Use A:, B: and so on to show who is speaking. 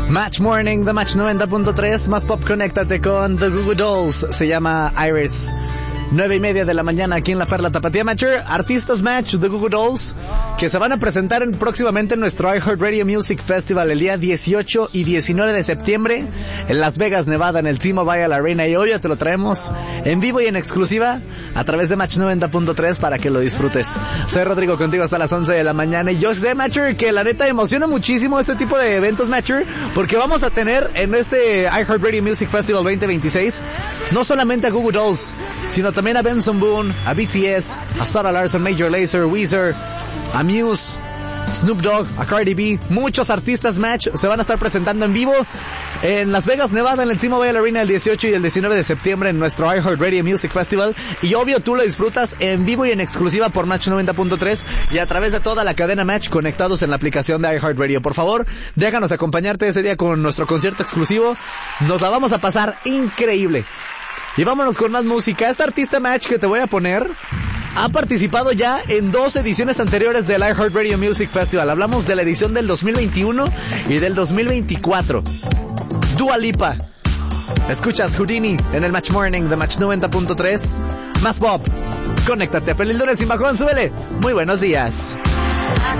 A: Match Morning, The Match 90.3, más pop, conéctate con The Goo Goo Dolls, se llama Iris. 9:30 de la mañana aquí en La Perla Tapatía. Matcher, artistas Match, The Goo Goo Dolls, que se van a presentar próximamente en nuestro iHeartRadio Music Festival el día 18 y 19 de septiembre en Las Vegas, Nevada, en el T-Mobile Arena. Y hoy ya te lo traemos en vivo y en exclusiva a través de Match 90.3 para que lo disfrutes. Soy Rodrigo, contigo hasta las 11 de la mañana. Y yo sé, Matcher, que la neta emociona muchísimo este tipo de eventos, Matcher, porque vamos a tener en este iHeartRadio Music Festival 2026 no solamente a Goo Goo Dolls, sino también a Benson Boone, a BTS, a Sarah Larson, Major Lazer, Weezer, a Muse, Snoop Dogg, a Cardi B. Muchos artistas Match se van a estar presentando en vivo en Las Vegas, Nevada, en el T-Mobile Arena el 18 y el 19 de septiembre en nuestro iHeartRadio Music Festival. Y obvio, tú lo disfrutas en vivo y en exclusiva por Match 90.3 y a través de toda la cadena Match conectados en la aplicación de iHeartRadio. Por favor, déjanos acompañarte ese día con nuestro concierto exclusivo. Nos la vamos a pasar increíble. Y vámonos con más música. Esta artista Match que te voy a poner ha participado ya en 2 ediciones anteriores del iHeartRadio Music Festival. Hablamos de la edición del 2021 y del 2024. Dua Lipa. Escuchas Houdini en el Match Morning de Match 90.3. Más pop. Conéctate. Feliz lunes sin bajón. Súbele. Muy buenos días.